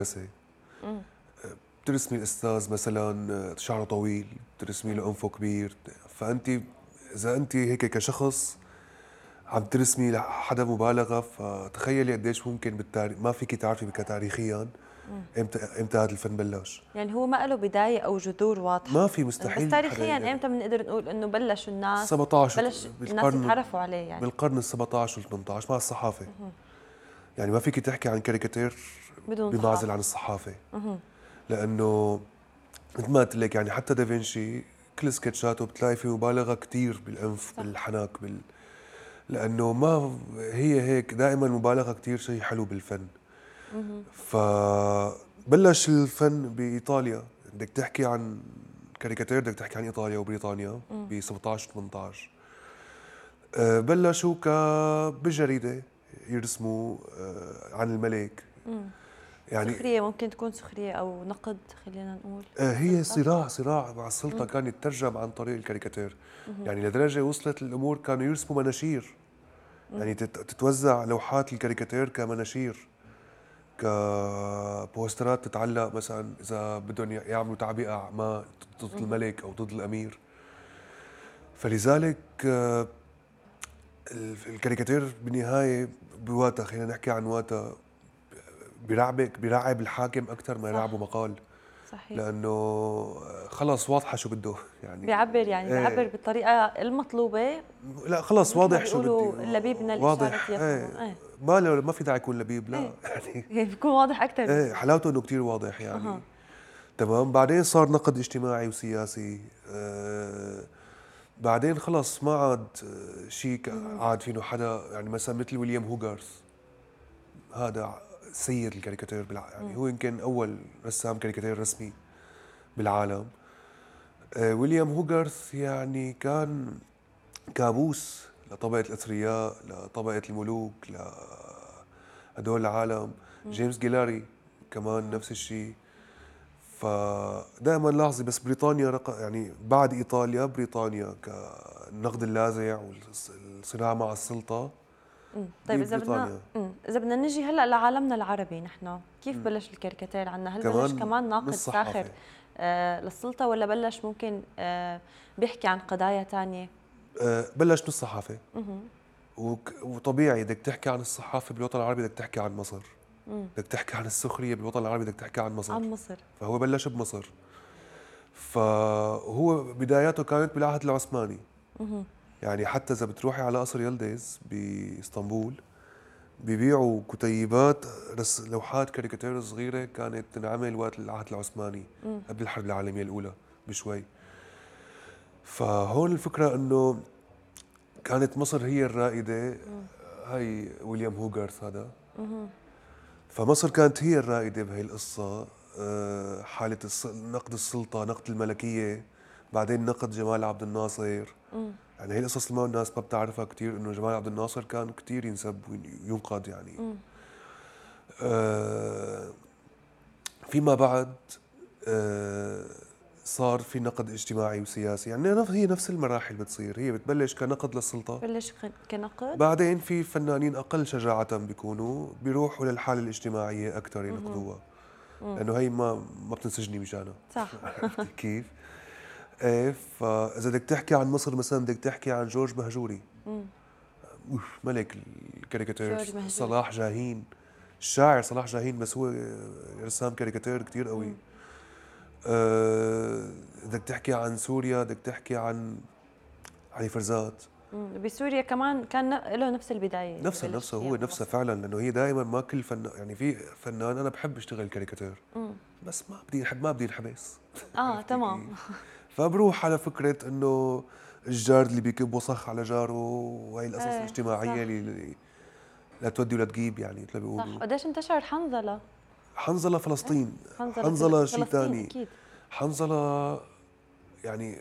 إمم. بترسمي الأستاذ مثلًا شعره طويل، بترسمي له أنفه كبير، فأنتِ إذا أنتِ هيك كشخص عم ترسمي لحدا مبالغة، فتخيّلي قديش ممكن ما فيكِ تعرفي تاريخيًا إمم. إمتى هذا الفن بلّش. يعني هو ما له بداية أو جذور ما واضحة، في بس مستحيل حدا تاريخيًا يقدر. إمتى بنقدر نقول إنه بلشوا الناس ال17 بلش الناس بالقرن يتعرفوا عليه يعني؟ بالقرن ال17 وال18 مع الصحافة. اهم. يعني ما فيكِ تحكي عن كاريكاتير بدون بمعزل صحافة. عن الصحافة، اهم. لأنه مثل ما قلت لِك يعني حتى دافنشي كل سكتشاته بتلاقي في مبالغة كتير بالأنف، صح. بالحنك، لأنه ما هي هيك دائمًا المبالغة كتير شيء حلو بالفن. اهم. فبلش الفن بإيطاليا، بدك تحكي عن كاريكاتير بدك تحكي عن إيطاليا وبريطانيا إمم. ب17 18. بلشوا بالجريدة يرسموا عن الملك. إمم. يعني سخرية ممكن تكون سخرية أو نقد خلّينا نقول هي للسلطة. صراع مع السلطة إمم. كان يترجم عن طريق الكاريكاتير. اهم. يعني لدرجة وصلت الأمور كانوا يرسموا مناشير، إمم. يعني تتوزع لوحات الكاريكاتير كمناشير، كبوسترات تتعلق مثلا إذا بدهم يعملوا تعبئة أعمال ضد اهم. الملك أو ضد الأمير. فلذلك الكاريكاتير بالنهاية بواتا، خلينا نحكي عن واتا، بيرعب الحاكم أكثر ما يلعبه صح. مقال، صحيح. لأنه خلص واضحة شو بده يعني. بيعبّر ايه بالطريقة المطلوبة، لا خلص متل ما واضح شو بدي، بيقولوا اللبيب من الإشارة واضح يفهم. ايه. إيه. ما في داعي يكون لبيب لا إيه. يعني. بيكون واضح أكتر ايه بصير. حلاوته انه كتير واضح يعني. أها. تمام. بعدين صار نقد اجتماعي وسياسي. بعدين خلص ما عاد شيء اهم. عاد فينه حدا، يعني مثلا مثل ويليام هوغارث، هذا سيد الكاريكاتير يعني إمم. هو يمكن اول رسام كاريكاتير رسمي بالعالم. ويليام هوغارث يعني كان كابوس لطبقة الأثرياء، لطبقة الملوك، لهدول العالم. إمم. جيمس جيلاري كمان اهم. نفس الشيء. فدائما لاحظي بس بريطانيا يعني بعد إيطاليا بريطانيا كالنقد اللاذع والصراع مع السلطة طيب إذا بدنا ببريطانيا. إذا بدنا نيجي هلأ لعالمنا العربي نحن، كيف مم. بلش الكاريكاتير عندنا؟ هل بلش كمان كمان من ناقد ساخر الصحافة. للسلطة، والّا بلش ممكن بيحكي عن قضايا تانية؟ بلش من الصحافة. اهم. وطبيعي بدك تحكي عن الصحافة بالوطن العربي بدك تحكي عن مصر، إمم. بدك تحكي عن السخرية بالوطن العربي بدك تحكي عن مصر. عن مصر. فهو بلش بمصر. فهو بداياته كانت بالعهد العثماني. اهم. يعني حتى إذا بتروحي على قصر يلدز بإسطنبول بيبيعوا كتيبات لوحات كاريكاتير صغيرة كانت تنعمل وقت العهد العثماني إمم. قبل الحرب العالمية الأولى بشوي. فهون الفكرة إنه كانت مصر هي الرائدة. إمم. هاي ويليام هوغارث هذا. اهم. فمصر كانت هي الرائدة بهي القصة. حالة نقد السلطة، نقد الملكية، بعدين نقد جمال عبد الناصر. إمم. يعني هي القصص اللي ما الناس ما بتعرفها كتير، انه جمال عبد الناصر كان كتير ينسب وينقد يعني. إمم. آه، فيما بعد آه، صار في نقد اجتماعي وسياسي، يعني هي نفس المراحل بتصير، هي بتبلش كنقد للسلطة. بلش كنقد. بعدين في فنانين أقل شجاعة بيكونوا بيروحوا للحالة الاجتماعية أكثر اهم. ينقدوها، إمم. لأنه هي ما بتنسجني مشانها. صح. عرفتي كيف؟ ايه. فإذا بدك تحكي عن مصر مثلا بدك تحكي عن جورج مهجوري، إمم. ملك الكاريكاتير. جورج مهجوري. صلاح جاهين، الشاعر صلاح جاهين، بس هو رسام كاريكاتير كتير قوي. إمم. بدك تحكي عن سوريا بدك تحكي عن علي فرزات. بسوريا كمان كان له نفس البداية اللي نفسه بلشت فيها هو مع نفسه مصر. فعلا، لانه هي دائما ما كل فنان، يعني في فنان انا بحب اشتغل كاريكاتير إمم. بس ما بدي انحبس. عرفتي تمام. كيف؟ فبروح على فكره انه الجار اللي بيكب وسخ على جاره، وهي القصص إيه الاجتماعيه صح. اللي لا تودي ولا تجيب يعني مثل ما صح. بيقولوا. قديش انتشر حنظلة. حنظله إيه. فلسطين. حنظلة حنظله شيء فلسطين ثاني. أكيد. حنظله يعني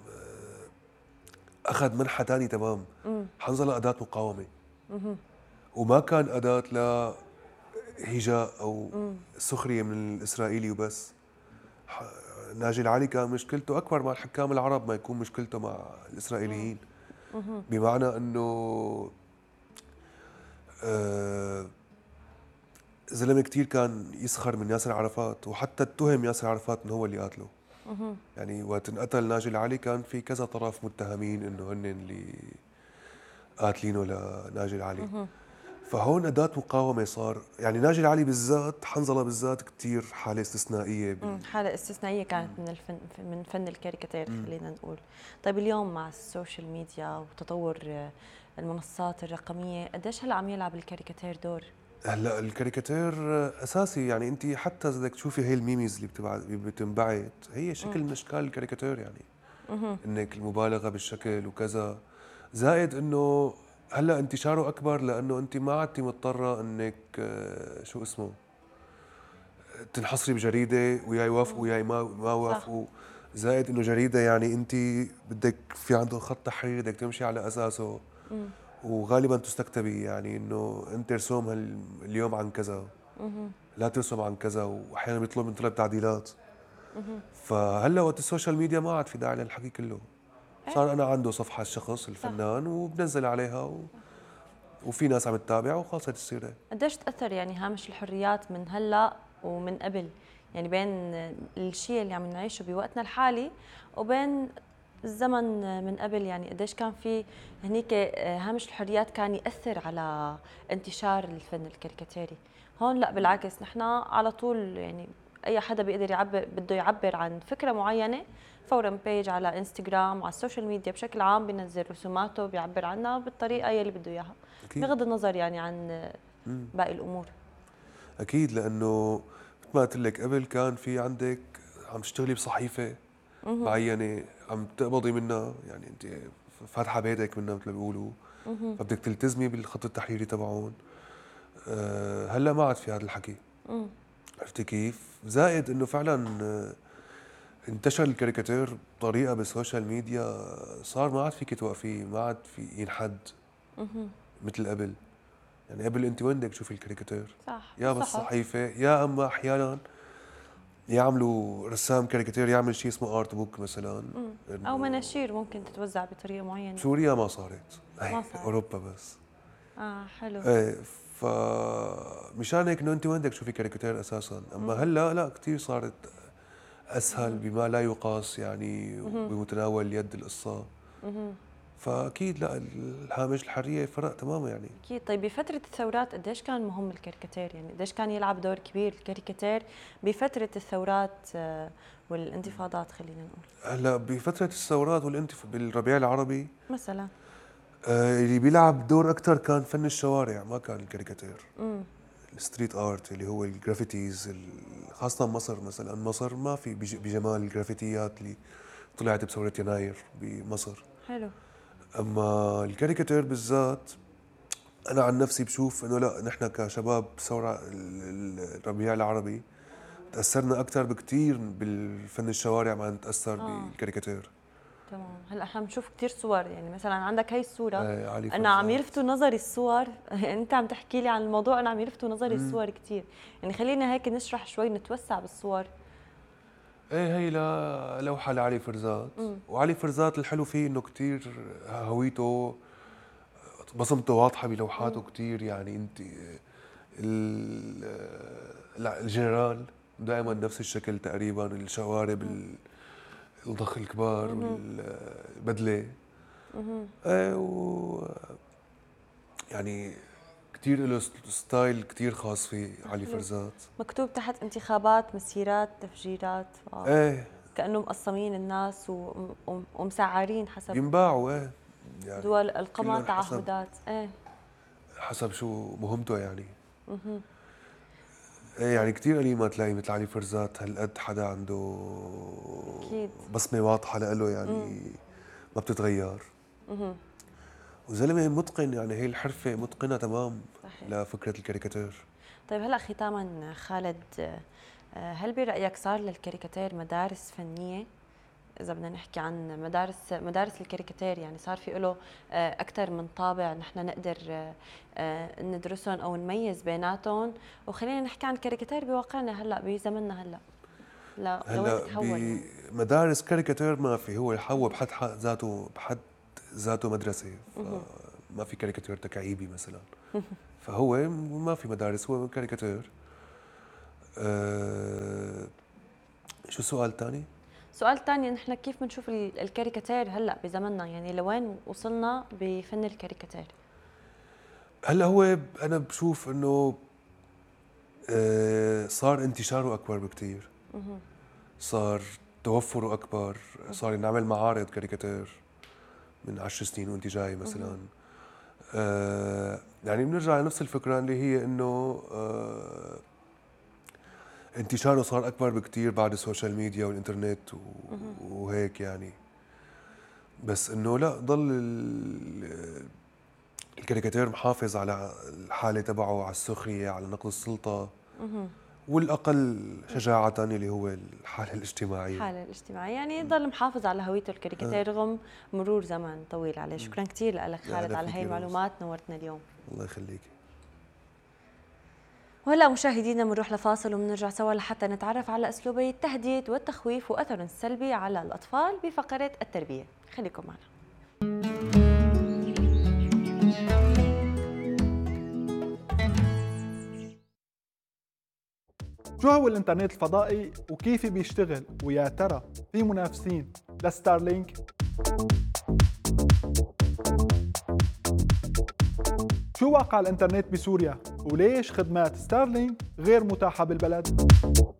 اخذ منحى ثاني تمام. إمم. حنظله اداه مقاومه، اهم. وما كان اداه لهجاء او إمم. سخريه من الاسرائيلي وبس. ناجي العلي كان مشكلته اكبر مع الحكام العرب ما يكون مشكلته مع إمم. الاسرائيليين. اهم. بمعنى انه آه، زلمه كتير كان يسخر من ياسر عرفات، وحتى اتهم ياسر عرفات انه هو اللي قاتله. يعني وقت انقتل ناجي العلي كان في كذا طرف متهمين انه هن اللي قاتلينه لناجي العلي. فهون أداة مقاومة صار، يعني ناجي العلي بالذات، حنظلة بالذات كتير حالة استثنائية حالة استثنائية كانت من من فن الكاريكاتير خلينا نقول. طيب اليوم مع السوشيال ميديا وتطور المنصات الرقمية، قديش هلا عم يلعب الكاريكاتير دور؟ هلا الكاريكاتير اساسي، يعني انت حتى اذا بدك تشوفي هي الميميز اللي بتنبعث هي شكل من اشكال الكاريكاتير، يعني انك المبالغه بالشكل وكذا. زائد انه هلا انتشاره اكبر لانه انت ما عدتي مضطره انك شو اسمه تنحصري بجريده ويا يوافقوا ويا ما يوافقوا. زائد انه جريده يعني انت بدك في عندهم خط تحرير بدك تمشي على اساسه، وغالبا تستكتبي، يعني انه انت ارسم اليوم عن كذا، لا ترسم عن كذا، واحيانا بيطلب من طلب تعديلات. فهلا وقت السوشيال ميديا ما عاد في داعي للحكي كله. صار انا عنده صفحه الشخص الفنان وبنزل عليها وفي ناس عم تتابع وخلصت السيره. قديش تأثر يعني هامش الحريات من هلا ومن قبل، يعني بين الشيء اللي عم نعيشه بوقتنا الحالي وبين الزمن من قبل؟ يعني قديش كان في هنيك هامش الحريات كان يأثر على انتشار الفن الكاريكاتيري؟ هون لا بالعكس، نحن على طول يعني اي حدا بيقدر يعبر، بده يعبر عن فكره معينه، فورا بيج على انستغرام، على السوشيال ميديا بشكل عام بينزل رسوماته بيعبر عنها بالطريقه يلي بده اياها، اكيد. بغض النظر يعني عن باقي الامور. اكيد، لانه مثل ما قلت لك قبل كان في عندك عم تشتغلي بصحيفه معينه عم تقبضي منها، يعني انت فاتحه بيتك منها مثل ما بيقولوا، فبدك تلتزمي بالخط التحريري تبعهم. هلا ما عاد في هذا الحكي. عرفتي كيف؟ زائد انه فعلا انتشر الكاريكاتير بطريقه بالسوشيال ميديا، صار ما عاد فيك توقفيه، ما عاد في ينحد مثل قبل. يعني قبل انت وين بدك تشوفي الكاريكاتير؟ صح، يا صح. بالصحيفه، يا اما احيانا يعملوا رسام كاريكاتير يعمل شيء اسمه ارت بوك مثلا. او مناشير ممكن تتوزع بطريقه معينه. سوريا ما صارت، ما صار. اوروبا بس. حلو. ايه، ف مشان هيك انه انت وين بدك تشوفي كاريكاتير اساسا. اما هلا لا، كثير صارت اسهل بما لا يقاس، يعني بمتناول اليد القصه. فاكيد لا، الهامش الحريه فرق تماما يعني. اكيد. طيب بفتره الثورات قديش كان مهم الكاريكاتير؟ يعني قديش كان يلعب دور كبير الكاريكاتير بفتره الثورات والانتفاضات خلينا نقول؟ هلا بفتره الثورات بالربيع العربي مثلا اللي بيلعب دور اكثر كان فن الشوارع، ما كان الكاريكاتير. الستريت ارت اللي هو الجرافيتيز، خاصه مصر. مثلا مصر ما في بجمال الجرافيتيات اللي طلعت بثوره يناير بمصر. حلو. اما الكاريكاتير بالذات، انا عن نفسي بشوف انه لا، نحن كشباب ثوره الربيع العربي تاثرنا اكثر بكثير بالفن الشوارع ما نتاثر بالكاريكاتير. تمام. هلا احنا بنشوف كثير صور، يعني مثلا عندك هي الصوره، علي انا عم فرزات. يلفتوا نظري الصور يعني انت عم تحكي لي عن الموضوع، انا عم يلفتوا نظري الصور كثير. يعني خلينا هيك نشرح شوي، نتوسع بالصور. ايه، هي لوحه لعلي فرزات. وعلي فرزات الحلو فيه انه كثير هويته، بصمته واضحه بلوحاته كثير. يعني انت لا، الجنرال دائما نفس الشكل تقريبا، الشوارب الضخ الكبار والبدله. ايه، يعني كثير له ستايل كثير خاص فيه علي فرزات. مكتوب تحت انتخابات، مسيرات، تفجيرات. ايه، كأنه مقسمين الناس ومسعرين حسب بينباعوا. ايه، يعني دول القمع، كلهم تعهدات. ايه، حسب شو مهمته يعني. ايه، يعني كثير قليل ما تلاقي مثل علي فرزات هالقد حدا عنده اكيد بصمه واضحه له، يعني ما بتتغير. وزلمه متقن، يعني هي الحرفه متقنه تمام. صحيح. لفكره الكاريكاتير. طيب هلا ختاما خالد، هل برأيك صار للكاريكاتير مدارس فنية؟ إذا بدنا نحكي عن مدارس الكاريكاتير، يعني صار في له أكثر من طابع نحن نقدر ندرسهم أو نميز بيناتهم، وخلينا نحكي عن الكاريكاتير بواقعنا هلا بزمننا هلا. لوين تتحول يعني؟ بمدارس كاريكاتير ما في، هو هو بحد ذاته مدرسه. ما في كاريكاتير تكعيبي مثلا. فهو ما في مدارس، هو كاريكاتير. شو السؤال الثاني؟ سؤال تاني، نحن كيف بنشوف الكاريكاتير هلا بزمننا؟ يعني لوين وصلنا بفن الكاريكاتير؟ هلا هو انا بشوف انه صار انتشاره اكبر بكتير، صار توفره اكبر، صار نعمل معارض كاريكاتير من 10 سنين وانت جاي مثلا. يعني بنرجع لنفس الفكره اللي هي انه انتشاره صار اكبر بكتير بعد السوشيال ميديا والانترنت وهيك يعني. بس انه لا، ضل الكاريكاتير محافظ على الحاله تبعه، على السخريه، على نقد السلطه، والاقل شجاعه اللي هو الحاله الاجتماعيه. الحالة الاجتماعية، يعني يضل محافظ على هويته الكاريكاتير رغم مرور زمن طويل عليه. شكرا كثير لك خالد على هاي المعلومات، نورتنا اليوم. الله يخليك. وهلا مشاهدينا بنروح لفاصل وبنرجع سوا لحتى نتعرف على اسلوبي التهديد والتخويف واثرهم السلبي على الاطفال بفقره التربيه. خليكم معنا. شو هو الانترنت الفضائي وكيف بيشتغل؟ ويا ترى في منافسين لستارلينك؟ شو واقع الانترنت بسوريا وليش خدمات ستارلينك غير متاحة بالبلد؟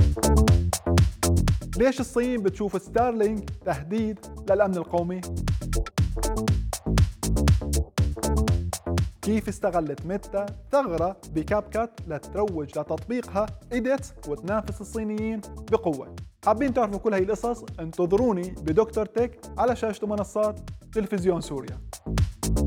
ليش الصين بتشوف ستارلينك تهديد للأمن القومي؟ كيف استغلت ميتا ثغرة بكاب كات لتروج لتطبيقها إيديتس وتنافس الصينيين بقوة؟ حابين تعرفوا كل هاي القصص؟ انتظروني بدكتور تك على شاشة منصات تلفزيون سوريا.